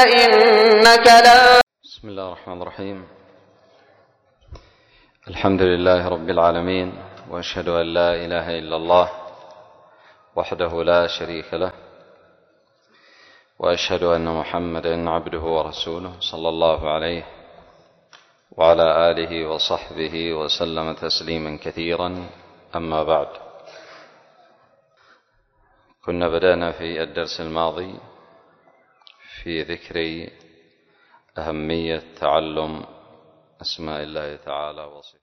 إنك لا. بسم الله الرحمن الرحيم. الحمد لله رب العالمين، وأشهد أن لا إله إلا الله وحده لا شريك له، وأشهد أن محمدا عبده ورسوله صلى الله عليه وعلى آله وصحبه وسلم تسليما كثيرا. أما بعد، كنا بدأنا في الدرس الماضي في ذكر أهمية تعلم أسماء الله تعالى وصفاته.